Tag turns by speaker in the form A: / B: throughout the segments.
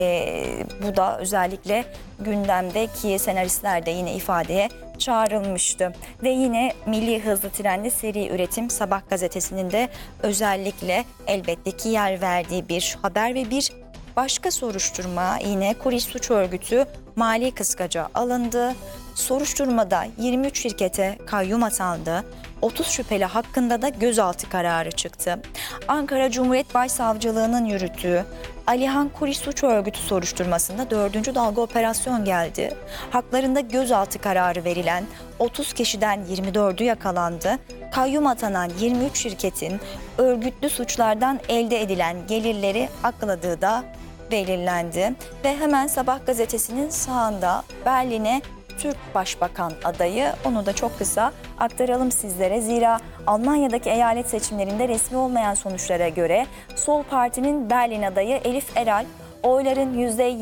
A: Bu da özellikle gündemdeki senaristler de yine ifadeye çağrılmıştı. Ve yine Milli Hızlı Trenli Seri Üretim Sabah gazetesinin de özellikle elbette ki yer verdiği bir haber ve bir başka soruşturma, yine Kuris Suç Örgütü mali kıskaca alındı. Soruşturmada 23 şirkete kayyum atandı. 30 şüpheli hakkında da gözaltı kararı çıktı. Ankara Cumhuriyet Başsavcılığı'nın yürüttüğü Alihan Kuris Suç Örgütü soruşturmasında 4. dalga operasyon geldi. Haklarında gözaltı kararı verilen 30 kişiden 24'ü yakalandı. Kayyum atanan 23 şirketin örgütlü suçlardan elde edilen gelirleri akladığı da belirlendi. Ve hemen Sabah gazetesinin sağında Berlin'e Türk Başbakan adayı, onu da çok kısa aktaralım sizlere. Zira Almanya'daki eyalet seçimlerinde resmi olmayan sonuçlara göre Sol Parti'nin Berlin adayı Elif Eral oyların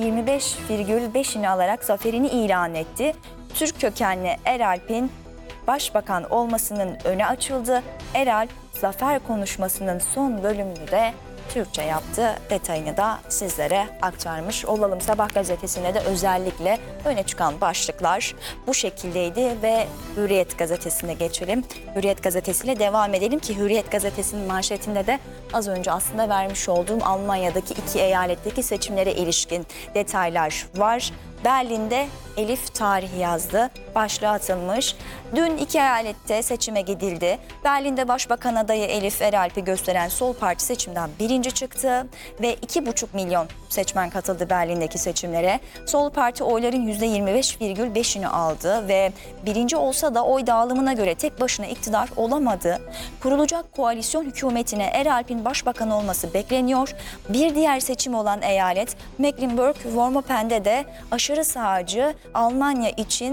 A: %25,5'ini alarak zaferini ilan etti. Türk kökenli Eralp'in başbakan olmasının önü açıldı. Eralp zafer konuşmasının son bölümünü de Türkçe yaptı. Detayını da sizlere aktarmış olalım. Sabah gazetesine de özellikle öne çıkan başlıklar bu şekildeydi ve Hürriyet gazetesine geçelim. Hürriyet gazetesiyle devam edelim ki Hürriyet gazetesinin manşetinde de az önce aslında vermiş olduğum Almanya'daki 2 eyaletteki seçimlere ilişkin detaylar var. Berlin'de Elif tarihi yazdı. Başlığı atılmış. Dün 2 eyalette seçime gidildi. Berlin'de Başbakan adayı Elif Eralp'i gösteren Sol Parti seçimden birinci çıktı ve 2,5 milyon seçmen katıldı Berlin'deki seçimlere. Sol Parti oyların %25,5'ini aldı ve birinci olsa da oy dağılımına göre tek başına iktidar olamadı. Kurulacak koalisyon hükümetine Eralp'in başbakan olması bekleniyor. Bir diğer seçim olan eyalet Mecklenburg-Vorpoppen'de de aşırı sağcı Almanya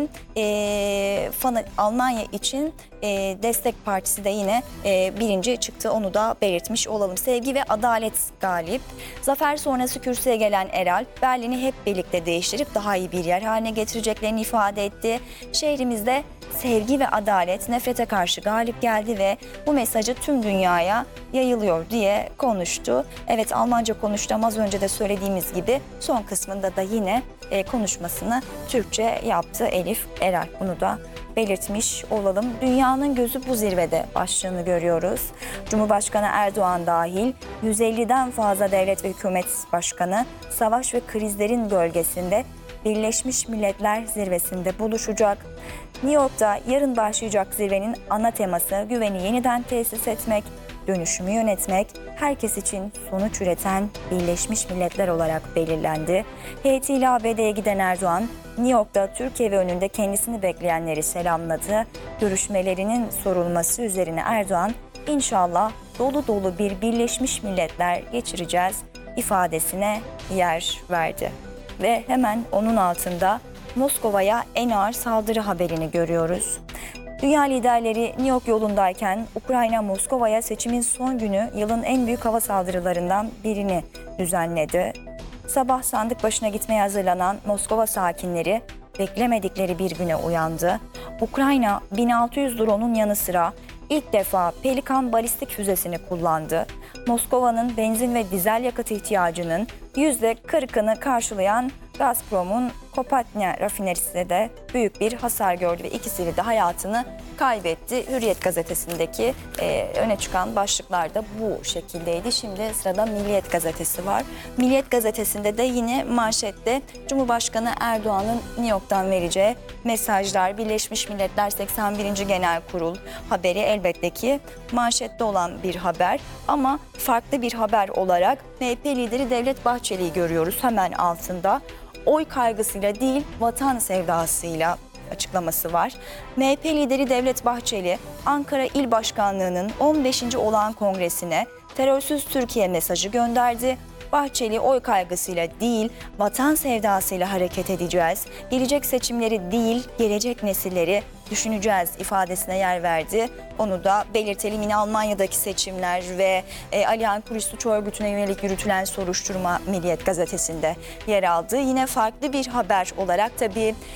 A: için Destek Partisi de yine birinci çıktı, onu da belirtmiş olalım. Sevgi ve adalet galip. Zafer sonrası kürsüye gelen Eralp, Berlin'i hep birlikte değiştirip daha iyi bir yer haline getireceklerini ifade etti. Şehrimizde sevgi ve adalet nefrete karşı galip geldi ve bu mesajı tüm dünyaya yayılıyor diye konuştu. Evet, Almanca konuştu ama az önce de söylediğimiz gibi son kısmında da yine konuşmasını Türkçe yaptı Elif Eral. Bunu da belirtmiş olalım. Dünyanın gözü bu zirvede başlığını görüyoruz. Cumhurbaşkanı Erdoğan dahil 150'den fazla devlet ve hükümet başkanı savaş ve krizlerin gölgesinde Birleşmiş Milletler Zirvesi'nde buluşacak. New York'ta yarın başlayacak zirvenin ana teması güveni yeniden tesis etmek, dönüşümü yönetmek, herkes için sonuç üreten Birleşmiş Milletler olarak belirlendi. Heyetiyle ABD'ye giden Erdoğan, New York'ta Türkiye ve önünde kendisini bekleyenleri selamladı. Görüşmelerinin sorulması üzerine Erdoğan, "İnşallah dolu dolu bir Birleşmiş Milletler geçireceğiz" ifadesine yer verdi. Ve hemen onun altında Moskova'ya en ağır saldırı haberini görüyoruz. Dünya liderleri New York yolundayken Ukrayna Moskova'ya seçimin son günü yılın en büyük hava saldırılarından birini düzenledi. Sabah sandık başına gitmeye hazırlanan Moskova sakinleri beklemedikleri bir güne uyandı. Ukrayna 1600 drone'un yanı sıra ilk defa Pelikan balistik füzesini kullandı. Moskova'nın benzin ve dizel yakıt ihtiyacının %40'ını karşılayan Gazprom'un Kopatnya rafinerisi de büyük bir hasar gördü ve ikisi de hayatını kaybetti. Hürriyet gazetesindeki öne çıkan başlıklar da bu şekildeydi. Şimdi sırada Milliyet gazetesi var. Milliyet gazetesinde de yine manşette Cumhurbaşkanı Erdoğan'ın New York'tan vereceği mesajlar, Birleşmiş Milletler 81. Genel Kurul haberi elbette ki manşette olan bir haber ama farklı bir haber olarak MHP lideri Devlet Bahçeli'yi görüyoruz hemen altında. Oy kaygısıyla değil, vatan sevdasıyla açıklaması var. MHP lideri Devlet Bahçeli, Ankara İl Başkanlığı'nın 15. olağan kongresine terörsüz Türkiye mesajı gönderdi. Bahçeli, oy kaygısıyla değil, vatan sevdasıyla hareket edeceğiz. Gelecek seçimleri değil, gelecek nesilleri düşüneceğiz ifadesine yer verdi. Onu da belirtelim. Yine Almanya'daki seçimler ve Alihan Kuris Suç Örgütü'ne yönelik yürütülen soruşturma Milliyet gazetesinde yer aldı. Yine farklı bir haber olarak tabii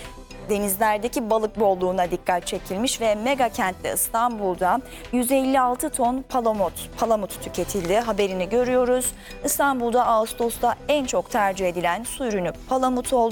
A: denizlerdeki balık bolluğuna dikkat çekilmiş ve mega kentte İstanbul'da 156 ton palamut tüketildi haberini görüyoruz. İstanbul'da Ağustos'ta en çok tercih edilen su ürünü palamut oldu.